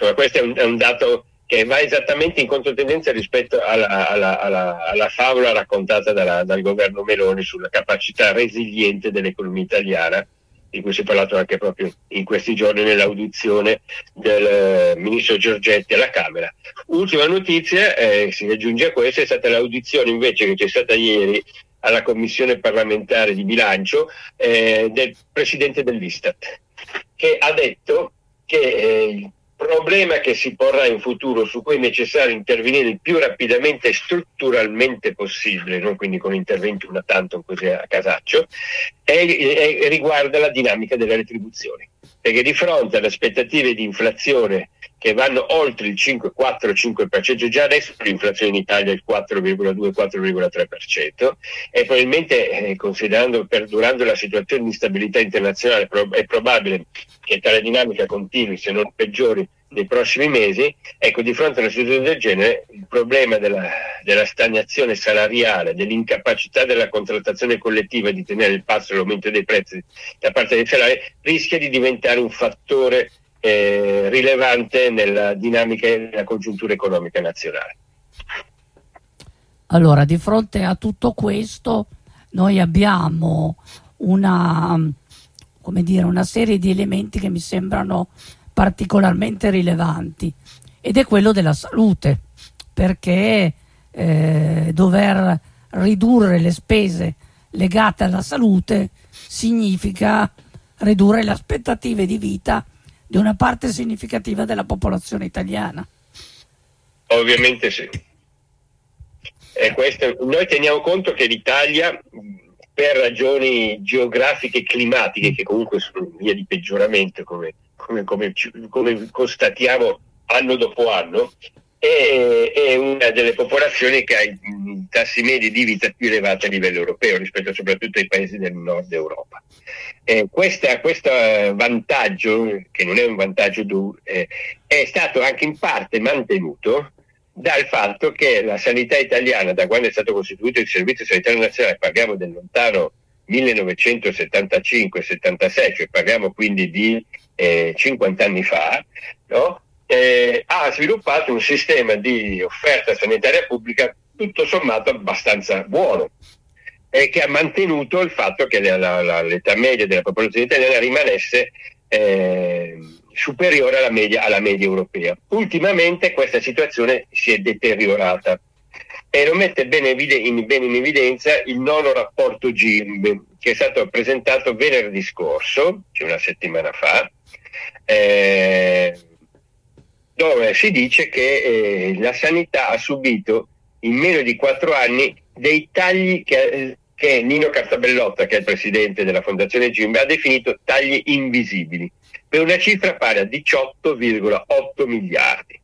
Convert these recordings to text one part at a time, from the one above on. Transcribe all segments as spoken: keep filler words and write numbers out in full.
Ma questo è un, è un dato che va esattamente in controtendenza rispetto alla, alla, alla, alla favola raccontata dalla, dal governo Meloni sulla capacità resiliente dell'economia italiana, di cui si è parlato anche proprio in questi giorni nell'audizione del ministro Giorgetti alla Camera. Ultima notizia, eh, si aggiunge a questa, è stata l'audizione invece che c'è stata ieri alla Commissione parlamentare di bilancio eh, del Presidente dell'Istat, che ha detto che eh, il problema che si porrà in futuro, su cui è necessario intervenire il più rapidamente e strutturalmente possibile, non quindi con interventi una tanto così a casaccio, è, è, riguarda la dinamica delle retribuzioni. Perché di fronte alle aspettative di inflazione che vanno oltre il cinque, quattro, cinque per cento, già adesso l'inflazione in Italia è il quattro virgola due, quattro virgola tre per cento, e probabilmente eh, considerando, perdurando la situazione di instabilità internazionale, è probabile che tale dinamica continui, se non peggiori, nei prossimi mesi. Ecco, di fronte a una situazione del genere, il problema della, della stagnazione salariale, dell'incapacità della contrattazione collettiva di tenere il passo all'aumento dei prezzi da parte dei salari, rischia di diventare un fattore eh, rilevante nella dinamica e nella congiuntura economica nazionale. Allora, di fronte a tutto questo, noi abbiamo una, come dire, una serie di elementi che mi sembrano particolarmente rilevanti, ed è quello della salute, perché eh, dover ridurre le spese legate alla salute significa ridurre le aspettative di vita di una parte significativa della popolazione italiana. Ovviamente sì. E questo, noi teniamo conto che l'Italia, per ragioni geografiche e climatiche, che comunque sono in via di peggioramento, come Come, come, come constatiamo anno dopo anno, è, è una delle popolazioni che ha i, i tassi medi di vita più elevati a livello europeo rispetto soprattutto ai paesi del nord Europa. Eh, questa, questo vantaggio, che non è un vantaggio duro, eh, è stato anche in parte mantenuto dal fatto che la sanità italiana, da quando è stato costituito il Servizio Sanitario Nazionale, parliamo del lontano millenovecentosettantacinque settantasei, cioè parliamo quindi di eh, cinquanta anni fa, no? eh, ha sviluppato un sistema di offerta sanitaria pubblica tutto sommato abbastanza buono, e che ha mantenuto il fatto che la, la, l'età media della popolazione italiana rimanesse eh, superiore alla media, alla media europea. Ultimamente questa situazione si è deteriorata, e lo mette bene in, bene in evidenza il nono rapporto G I M B, che è stato presentato venerdì scorso, cioè una settimana fa, eh, dove si dice che eh, la sanità ha subito in meno di quattro anni dei tagli che, che Nino Cartabellotta, che è il presidente della Fondazione G I M B, ha definito tagli invisibili, per una cifra pari a diciotto virgola otto miliardi.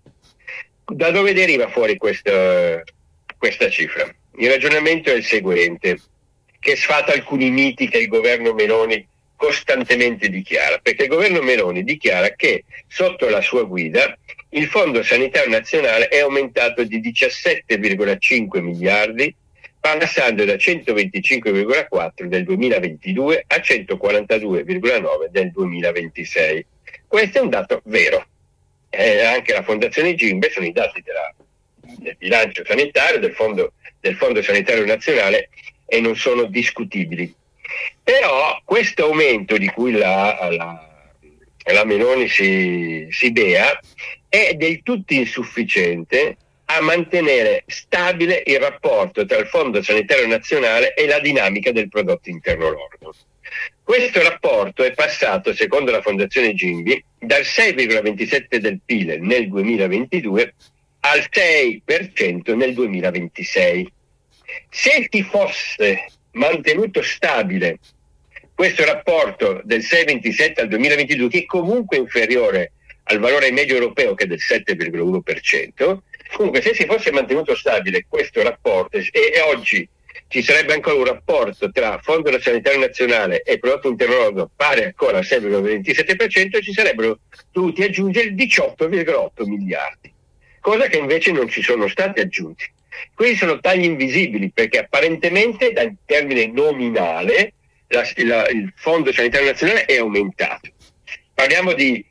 Da dove deriva fuori questo? Questa cifra? Il ragionamento è il seguente, che sfata alcuni miti che il governo Meloni costantemente dichiara, perché il governo Meloni dichiara che sotto la sua guida il Fondo Sanitario Nazionale è aumentato di diciassette virgola cinque miliardi, passando da centoventicinque virgola quattro del duemilaventidue a centoquarantadue virgola nove del duemilaventisei. Questo è un dato vero. Eh, anche la Fondazione G I M B sono i dati della del bilancio sanitario, del fondo, del Fondo Sanitario Nazionale, e non sono discutibili. Però questo aumento di cui la, la, la Meloni si, si bea è del tutto insufficiente a mantenere stabile il rapporto tra il Fondo Sanitario Nazionale e la dinamica del prodotto interno lordo. Questo rapporto è passato, secondo la Fondazione G I M B, dal sei virgola ventisette del P I L nel duemilaventidue al sei per cento nel duemilaventisei. Se si fosse mantenuto stabile questo rapporto del sei virgola ventisette al duemilaventidue, che è comunque inferiore al valore medio europeo, che è del sette virgola uno per cento, comunque se si fosse mantenuto stabile questo rapporto, e, e oggi ci sarebbe ancora un rapporto tra Fondo Sanitario Nazionale e prodotto interno lordo pari ancora al sei virgola ventisette per cento, e ci sarebbero dovuti aggiungere diciotto virgola otto miliardi. Cosa che invece non ci sono stati aggiunti. Questi sono tagli invisibili, perché apparentemente dal termine nominale la, la, il Fondo Sanitario Nazionale è aumentato. Parliamo di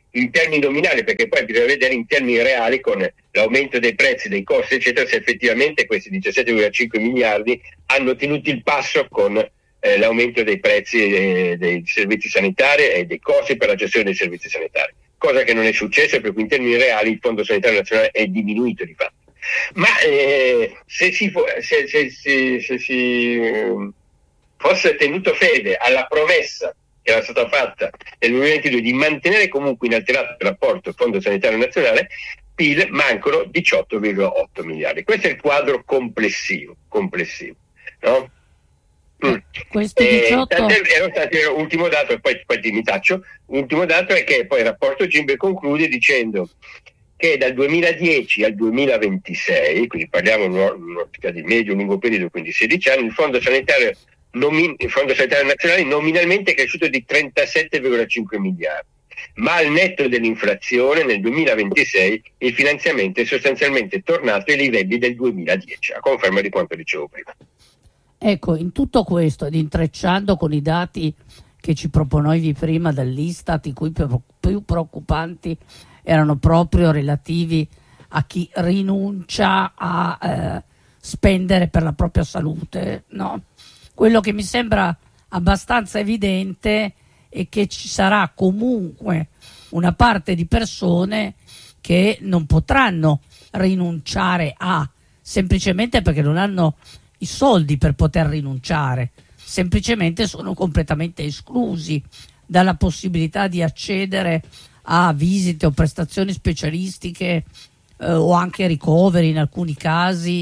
in termini nominali, perché poi bisogna vedere in termini reali con l'aumento dei prezzi, dei costi eccetera, se effettivamente questi diciassette virgola cinque miliardi hanno tenuto il passo con eh, l'aumento dei prezzi eh, dei servizi sanitari e dei costi per la gestione dei servizi sanitari, cosa che non è successa, per cui in termini reali il Fondo Sanitario Nazionale è diminuito di fatto. Ma eh, se si, se, se, se, se si eh, fosse tenuto fede alla promessa che era stata fatta nel duemilaventidue di mantenere comunque inalterato il rapporto Fondo Sanitario Nazionale P I L, mancano diciotto virgola otto miliardi. Questo è il quadro complessivo, complessivo, no? Mm. Questi diciotto... Eh, ero stato, ultimo dato, e poi, poi ti mi taccio, l'ultimo dato è che poi il rapporto Gimbe conclude dicendo che dal duemiladieci al duemilaventisei, quindi parliamo in un'ottica di medio-lungo periodo, quindi sedici anni, il Fondo Sanitario, nomin- il Fondo Sanitario Nazionale nominalmente è cresciuto di trentasette virgola cinque miliardi, ma al netto dell'inflazione nel duemilaventisei il finanziamento è sostanzialmente tornato ai livelli del duemiladieci, a conferma di quanto dicevo prima. Ecco, in tutto questo, ed intrecciando con i dati che ci proponevi prima dall'Istat, i cui più, più preoccupanti erano proprio relativi a chi rinuncia a eh, spendere per la propria salute, no? Quello che mi sembra abbastanza evidente è che ci sarà comunque una parte di persone che non potranno rinunciare a, semplicemente perché non hanno i soldi per poter rinunciare, semplicemente sono completamente esclusi dalla possibilità di accedere a visite o prestazioni specialistiche eh, o anche ricoveri in alcuni casi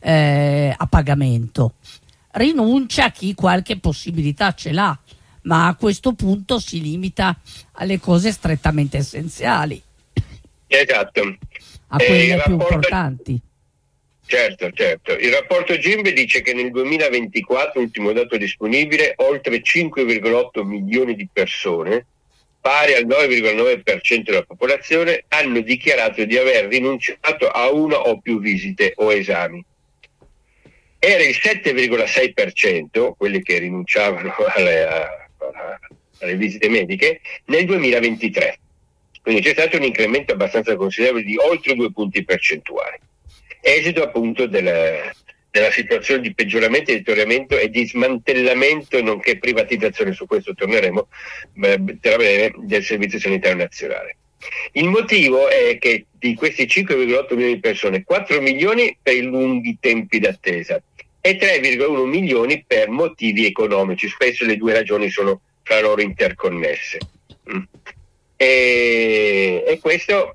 eh, a pagamento. Rinuncia chi qualche possibilità ce l'ha, ma a questo punto si limita alle cose strettamente essenziali. Esatto. A quelle eh, più rapporto... importanti. Certo, certo. Il rapporto Gimbe dice che nel duemilaventiquattro, ultimo dato disponibile, oltre cinque virgola otto milioni di persone, pari al nove virgola nove per cento della popolazione, hanno dichiarato di aver rinunciato a una o più visite o esami. Era il sette virgola sei per cento, quelli che rinunciavano alle, a, a, alle visite mediche, nel duemilaventitré. Quindi c'è stato un incremento abbastanza considerevole di oltre due punti percentuali. Esito appunto della, della situazione di peggioramento, di deterioramento e di smantellamento nonché privatizzazione, su questo torneremo, eh, del Servizio Sanitario Nazionale. Il motivo è che di questi cinque virgola otto milioni di persone, quattro milioni per i lunghi tempi d'attesa e tre virgola uno milioni per motivi economici. Spesso le due ragioni sono fra loro interconnesse. Mm. E, e questo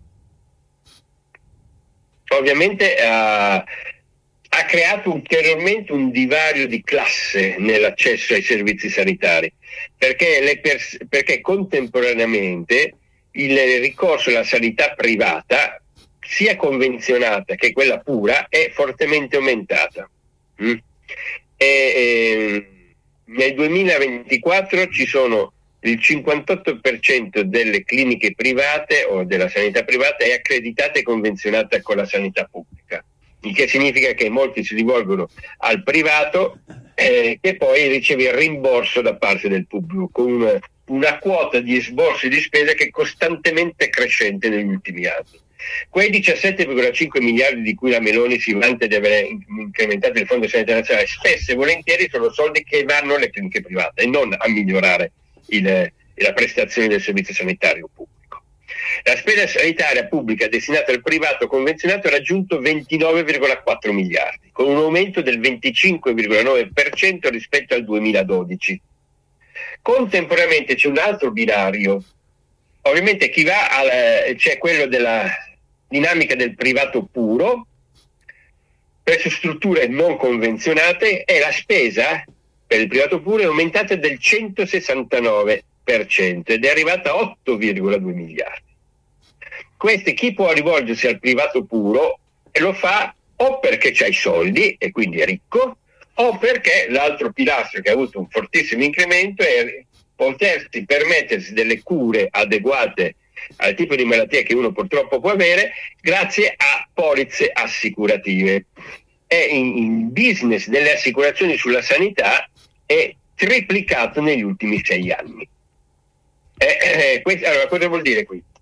ovviamente ha, ha creato ulteriormente un divario di classe nell'accesso ai servizi sanitari, perché, le pers- perché contemporaneamente il ricorso alla sanità privata, sia convenzionata che quella pura, è fortemente aumentata. Mm? E, e, nel duemilaventiquattro ci sono il cinquantotto per cento delle cliniche private o della sanità privata è accreditata e convenzionata con la sanità pubblica, il che significa che molti si rivolgono al privato eh, che poi riceve il rimborso da parte del pubblico, con una, una quota di esborsi di spesa che è costantemente crescente negli ultimi anni. Quei diciassette virgola cinque miliardi di cui la Meloni si vanta di aver incrementato il Fondo Sanitario Nazionale, spesso e volentieri sono soldi che vanno alle cliniche private e non a migliorare il, la prestazione del servizio sanitario pubblico. La spesa sanitaria pubblica destinata al privato convenzionato ha raggiunto ventinove virgola quattro miliardi, con un aumento del venticinque virgola nove per cento rispetto al duemiladodici. Contemporaneamente c'è un altro binario. Ovviamente chi va al, c'è quello della dinamica del privato puro, presso strutture non convenzionate, e la spesa per il privato puro è aumentata del centosessantanove per cento ed è arrivata a otto virgola due miliardi. Questi chi può rivolgersi al privato puro e lo fa o perché c'ha i soldi e quindi è ricco, o perché l'altro pilastro che ha avuto un fortissimo incremento è potersi permettersi delle cure adeguate al tipo di malattia che uno purtroppo può avere grazie a polizze assicurative. E il business delle assicurazioni sulla sanità è triplicato negli ultimi sei anni. Eh, eh, questo, allora, cosa vuol dire qui?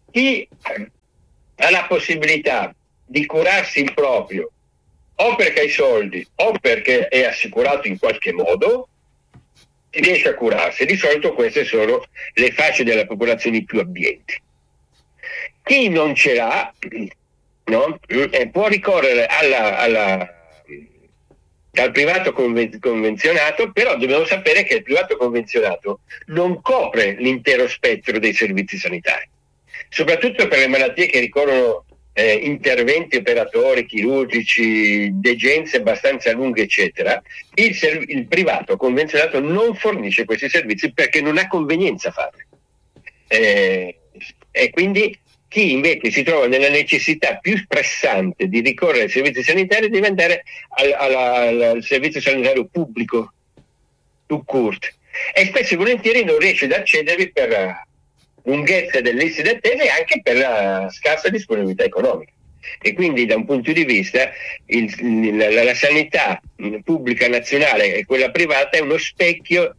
chi ha la possibilità di curarsi in proprio, o perché ha i soldi o perché è assicurato in qualche modo, riesce a curarsi. Di solito queste sono le fasce della popolazione più abbienti. Chi non ce l'ha, no, eh, può ricorrere alla, alla, al privato conven- convenzionato, però dobbiamo sapere che il privato convenzionato non copre l'intero spettro dei servizi sanitari, soprattutto per le malattie che ricorrono eh, interventi operatori chirurgici, degenze abbastanza lunghe, eccetera. Il, serv- il privato convenzionato non fornisce questi servizi perché non ha convenienza a farli. Eh, e quindi chi invece si trova nella necessità più pressante di ricorrere ai servizi sanitari deve andare al, al, al servizio sanitario pubblico, tout court, e spesso e volentieri non riesce ad accedervi per lunghezza delle liste d'attesa e anche per la scarsa disponibilità economica. E quindi da un punto di vista il, la, la sanità pubblica nazionale e quella privata è uno specchio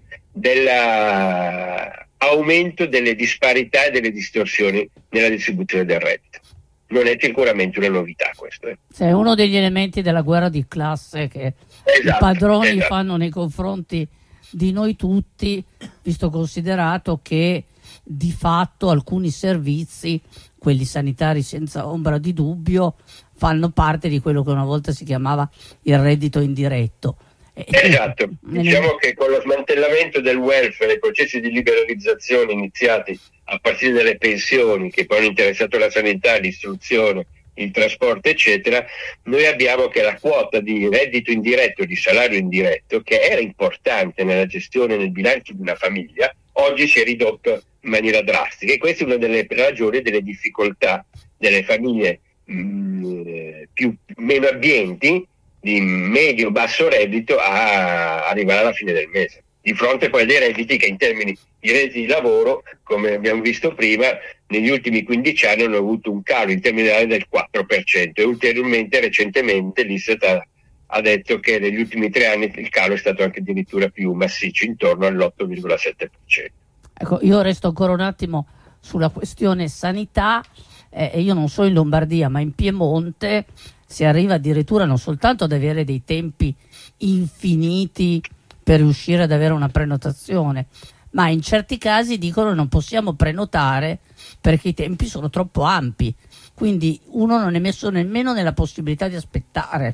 dell'aumento delle disparità e delle distorsioni nella distribuzione del reddito. Non è sicuramente una novità questo. Eh. È uno degli elementi della guerra di classe che esatto, i padroni esatto. fanno nei confronti di noi tutti, visto considerato che di fatto alcuni servizi, quelli sanitari senza ombra di dubbio, fanno parte di quello che una volta si chiamava il reddito indiretto. Esatto, diciamo che con lo smantellamento del welfare, i processi di liberalizzazione iniziati a partire dalle pensioni, che poi hanno interessato la sanità, l'istruzione, il trasporto, eccetera, noi abbiamo che la quota di reddito indiretto, di salario indiretto, che era importante nella gestione, nel bilancio di una famiglia, oggi si è ridotto in maniera drastica, e questa è una delle ragioni delle difficoltà delle famiglie mh, più meno abbienti, di medio-basso reddito, a arrivare alla fine del mese, di fronte poi a dei redditi che in termini di redditi di lavoro, come abbiamo visto prima, negli ultimi quindici anni hanno avuto un calo in termini del quattro per cento, e ulteriormente recentemente l'Istat ha, ha detto che negli ultimi tre anni il calo è stato anche addirittura più massiccio, intorno all'otto virgola sette per cento. Ecco, io resto ancora un attimo sulla questione sanità, eh, io non so in Lombardia, ma in Piemonte si arriva addirittura non soltanto ad avere dei tempi infiniti per riuscire ad avere una prenotazione, ma in certi casi dicono non possiamo prenotare perché i tempi sono troppo ampi, quindi uno non è messo nemmeno nella possibilità di aspettare.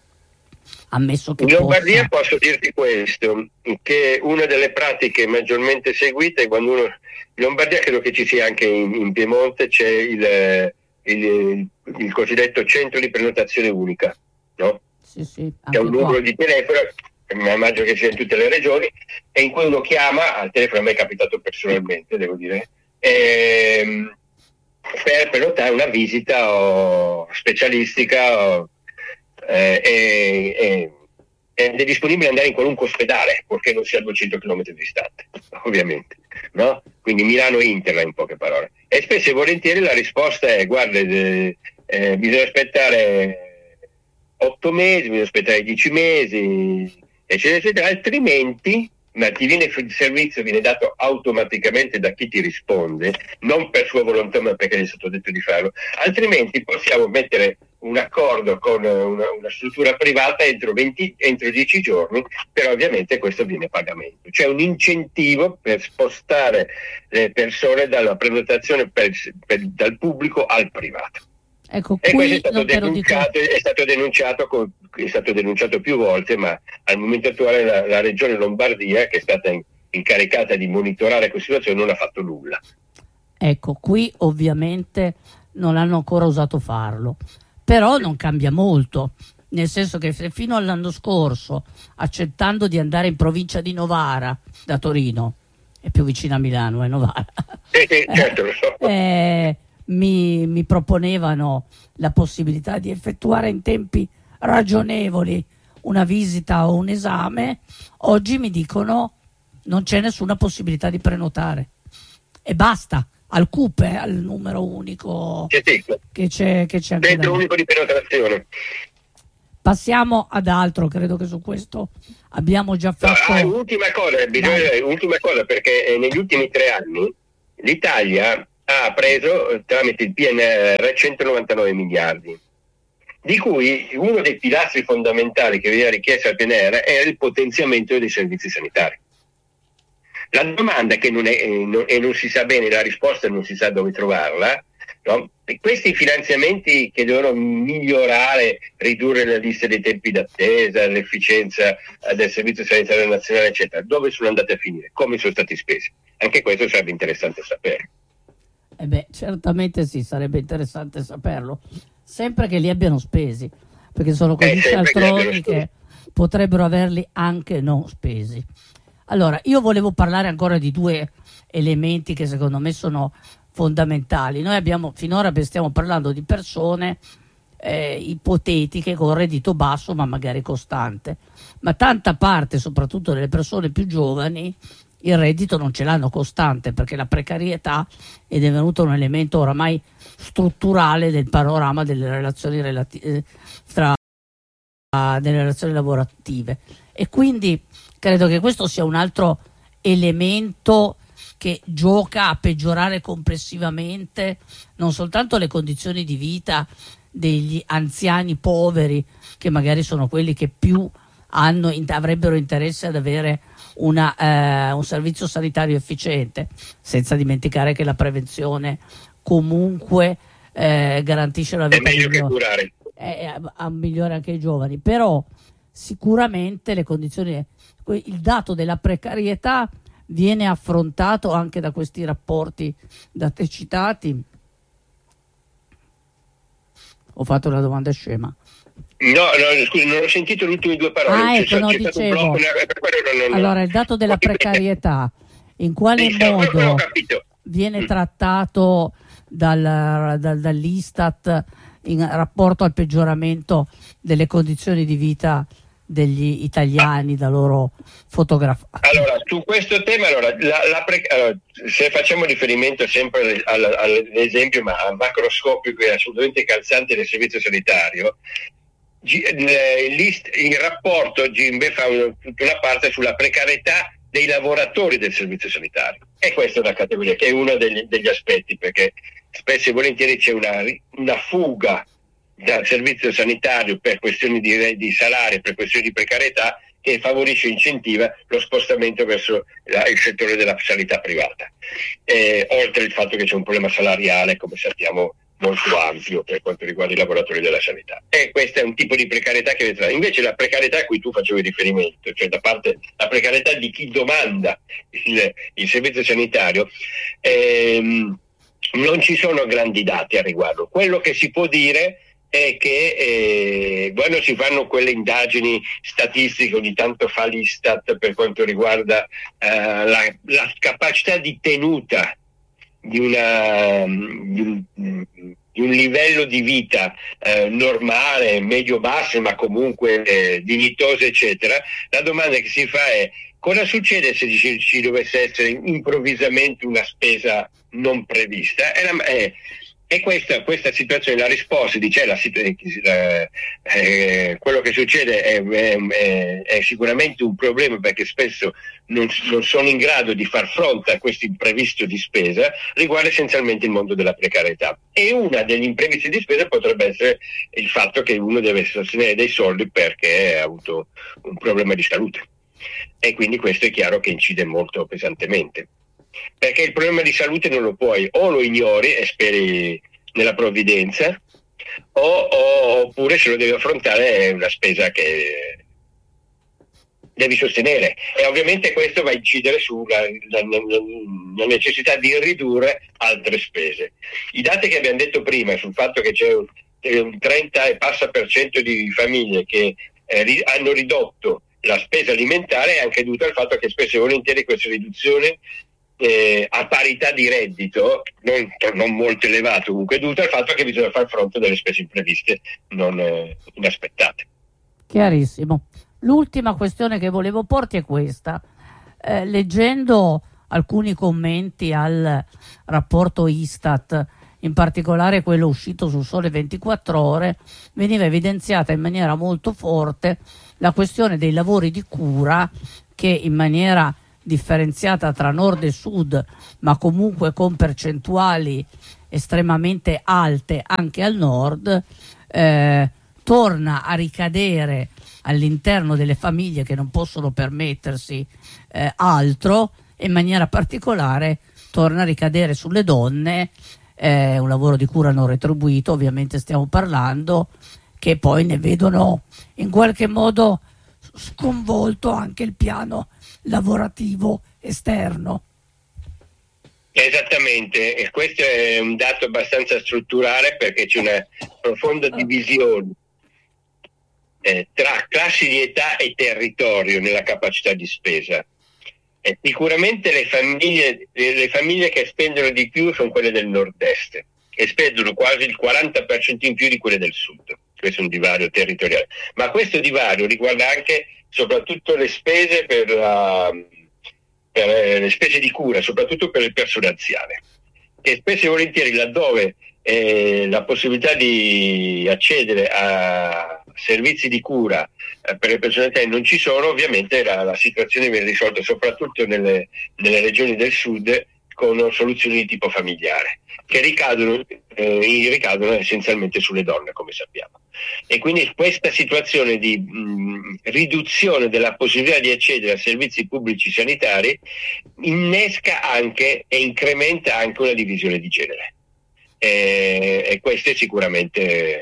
Ammesso che in Lombardia possa. Posso dirti questo, che una delle pratiche maggiormente seguite è quando uno, in Lombardia credo che ci sia anche in, in Piemonte, c'è il, il, il cosiddetto centro di prenotazione unica, no? Sì, sì, che è un numero qua. di telefono, mi immagino che sia in tutte le regioni, e in cui uno chiama al telefono, a me è capitato personalmente, devo dire, ehm, per prenotare una visita o specialistica o, eh, e, e, ed è disponibile andare in qualunque ospedale, purché non sia a duecento chilometri distante, ovviamente, no? Quindi Milano-Interla, in poche parole. E spesso e volentieri la risposta è: guarda, eh, eh, bisogna aspettare otto mesi, bisogna aspettare dieci mesi, eccetera, eccetera, altrimenti, ma ti viene il servizio, viene dato automaticamente da chi ti risponde, non per sua volontà, ma perché gli è stato detto di farlo, altrimenti possiamo mettere un accordo con una, una struttura privata entro venti, entro dieci giorni, però ovviamente questo viene a pagamento. C'è un incentivo per spostare le persone dalla prenotazione per, per, dal pubblico al privato. Ecco, e questo è qui stato, non te lo denunciato, dico. è stato denunciato con, è stato denunciato più volte, ma al momento attuale la, la regione Lombardia, che è stata in, incaricata di monitorare questa situazione, non ha fatto nulla. Ecco, qui ovviamente non hanno ancora osato farlo, però non cambia molto, nel senso che se fino all'anno scorso, accettando di andare in provincia di Novara da Torino, è più vicino a Milano, è Novara, Sì, sì, certo, lo so. eh, mi, mi proponevano la possibilità di effettuare in tempi ragionevoli una visita o un esame, oggi mi dicono non c'è nessuna possibilità di prenotare e basta, al CUPE, al numero unico Sì, sì. che c'è, che c'è anche da Centro noi. unico di prenotazione. Passiamo ad altro, credo che su questo abbiamo già No, fatto. ah, ultima cosa, bisogna, ultima cosa, perché eh, negli ultimi tre anni l'Italia ha preso tramite il P N R R centonovantanove miliardi, di cui uno dei pilastri fondamentali che veniva richiesto al P N R R era il potenziamento dei servizi sanitari. La domanda che non è, eh, non, e non si sa bene, la risposta non si sa dove trovarla, no? Questi finanziamenti che devono migliorare, ridurre la lista dei tempi d'attesa, l'efficienza eh, del Servizio Sanitario Nazionale, eccetera, dove sono andati a finire? Come sono stati spesi? Anche questo sarebbe interessante sapere. Eh beh, certamente sì, sarebbe interessante saperlo, sempre che li abbiano spesi, perché sono così Eh, cialtroni che, che potrebbero averli anche non spesi. Allora, io volevo parlare ancora di due elementi che secondo me sono fondamentali. Noi abbiamo, finora stiamo parlando di persone eh, ipotetiche con reddito basso ma magari costante, ma tanta parte, soprattutto delle persone più giovani, il reddito non ce l'hanno costante, perché la precarietà è divenuto un elemento oramai strutturale del panorama delle relazioni relati- eh, tra delle relazioni lavorative, e quindi credo che questo sia un altro elemento che gioca a peggiorare complessivamente non soltanto le condizioni di vita degli anziani poveri, che magari sono quelli che più hanno, avrebbero interesse ad avere una, eh, un servizio sanitario efficiente, senza dimenticare che la prevenzione comunque eh, garantisce la vita è meglio migliore, che curare. È, a migliore anche ai giovani, però sicuramente le condizioni, il dato della precarietà viene affrontato anche da questi rapporti da te citati. Ho fatto una domanda scema. No, no, scusi, non ho sentito le ultime due parole. Ah, ecco, cioè, no, c'è dicevo. stato un blocco, per quello non- non- Allora, il dato della precarietà, in quale Sì, no, modo ho capito. viene Mm. trattato dal, dal- dall'Istat in rapporto al peggioramento delle condizioni di vita degli italiani da loro fotografati? Allora, su questo tema, allora, la, la pre- allora, se facciamo riferimento sempre al- al- all'esempio ma macroscopico e assolutamente calzante del servizio sanitario, G- il, list- il rapporto G M B fa un- tutta una parte sulla precarietà dei lavoratori del servizio sanitario, e questa è una categoria che è uno degli, degli aspetti, perché spesso e volentieri c'è una, una fuga dal servizio sanitario per questioni di, di salario, per questioni di precarietà, che favorisce e incentiva lo spostamento verso la, il settore della sanità privata, eh, oltre al fatto che c'è un problema salariale, come sappiamo, molto ampio per quanto riguarda i lavoratori della sanità. E questo è un tipo di precarietà che vedrà. Invece la precarietà a cui tu facevi riferimento, cioè da parte la precarietà di chi domanda il, il servizio sanitario, ehm, non ci sono grandi dati a riguardo. Quello che si può dire è che eh, quando si fanno quelle indagini statistiche, ogni tanto fa l'Istat per quanto riguarda eh, la, la capacità di tenuta di, una, di, un, di un livello di vita eh, normale, medio-basso, ma comunque eh, dignitoso, eccetera, la domanda che si fa è: cosa succede se ci, ci dovesse essere improvvisamente una spesa non prevista? È la, è, E questa, questa situazione, la risposta dice la, eh, eh, quello che succede è, è, è sicuramente un problema, perché spesso non, non sono in grado di far fronte a questo imprevisto di spesa, riguarda essenzialmente il mondo della precarietà. E una degli imprevisti di spesa potrebbe essere il fatto che uno deve sostenere dei soldi perché ha avuto un problema di salute, e quindi questo è chiaro che incide molto pesantemente, perché il problema di salute non lo puoi, o lo ignori e speri nella provvidenza, o, o, oppure se lo devi affrontare è una spesa che devi sostenere, e ovviamente questo va a incidere sulla la, la, la necessità di ridurre altre spese. I dati che abbiamo detto prima sul fatto che c'è un, un trenta e passa per cento di famiglie che eh, ri, hanno ridotto la spesa alimentare, è anche dovuto al fatto che spesso e volentieri questa riduzione Eh, a parità di reddito, non, non molto elevato, comunque è dovuto al fatto che bisogna far fronte a delle spese impreviste non eh, inaspettate. Chiarissimo. L'ultima questione che volevo porti è questa. Eh, leggendo alcuni commenti al rapporto Istat, in particolare quello uscito su Sole ventiquattro Ore, veniva evidenziata in maniera molto forte la questione dei lavori di cura, che in maniera differenziata tra nord e sud, ma comunque con percentuali estremamente alte anche al nord, eh, torna a ricadere all'interno delle famiglie che non possono permettersi eh, altro, e in maniera particolare torna a ricadere sulle donne, eh, un lavoro di cura non retribuito ovviamente stiamo parlando, che poi ne vedono in qualche modo sconvolto anche il piano lavorativo esterno. Esattamente, e questo è un dato abbastanza strutturale, perché c'è una profonda divisione eh, tra classi di età e territorio nella capacità di spesa. Eh, sicuramente le famiglie, le, le famiglie che spendono di più sono quelle del nord-est, che spendono quasi il quaranta per cento in più di quelle del sud. Questo è un divario territoriale, ma questo divario riguarda anche soprattutto le spese per, la, per eh, le spese di cura, soprattutto per le persone anziane, che spesso e volentieri, laddove eh, la possibilità di accedere a servizi di cura eh, per le persone anziane non ci sono, ovviamente la, la situazione viene risolta soprattutto nelle, nelle regioni del sud con soluzioni di tipo familiare, che ricadono, eh, ricadono essenzialmente sulle donne, come sappiamo. E quindi questa situazione di mh, riduzione della possibilità di accedere a servizi pubblici sanitari innesca anche e incrementa anche una divisione di genere. E, e questo è sicuramente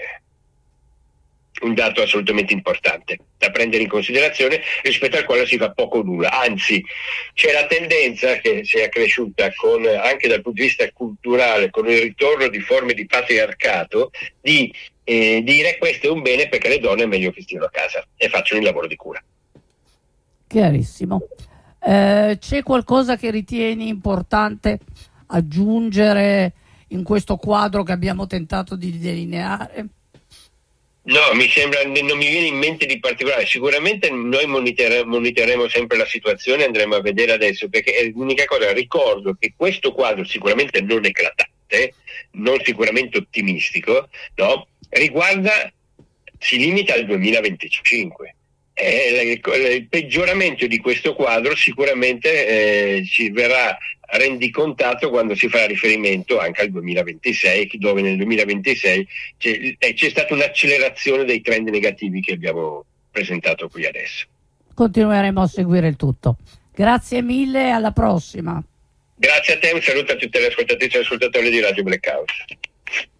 un dato assolutamente importante da prendere in considerazione, rispetto al quale si fa poco o nulla. Anzi, c'è la tendenza che si è accresciuta con, anche dal punto di vista culturale, con il ritorno di forme di patriarcato, di eh, dire questo è un bene perché le donne è meglio che stiano a casa e facciano il lavoro di cura. Chiarissimo. Eh, c'è qualcosa che ritieni importante aggiungere in questo quadro che abbiamo tentato di delineare? No, mi sembra, non mi viene in mente di particolare. Sicuramente noi monitere, monitoreremo sempre la situazione, andremo a vedere adesso, perché è l'unica cosa. Ricordo che questo quadro sicuramente non eclatante, non sicuramente ottimistico, no? Riguarda, si limita al duemilaventicinque. Eh, il, il peggioramento di questo quadro sicuramente eh, ci verrà rendicontato quando si farà riferimento anche al duemilaventisei, dove nel duemilaventisei c'è, eh, c'è stata un'accelerazione dei trend negativi che abbiamo presentato qui adesso. Continueremo a seguire il tutto. Grazie mille, alla prossima. Grazie a te, un saluto a tutte le ascoltatrici e ascoltatori di Radio Blackout.